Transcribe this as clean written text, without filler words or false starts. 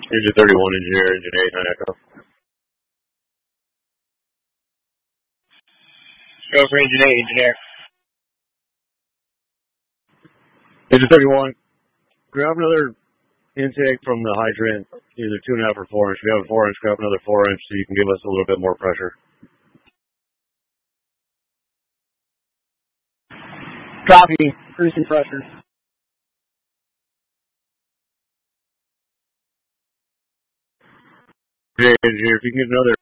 Here's a 31 engineer, engine 8 on Echo. Go for engine 8, engineer. Engine 31, grab another intake from the hydrant, either 2.5 or 4 inch. If you have a 4 inch, grab another 4 inch so you can give us a little bit more pressure. Copy. Cruising pressure. Okay, engineer, if you can get another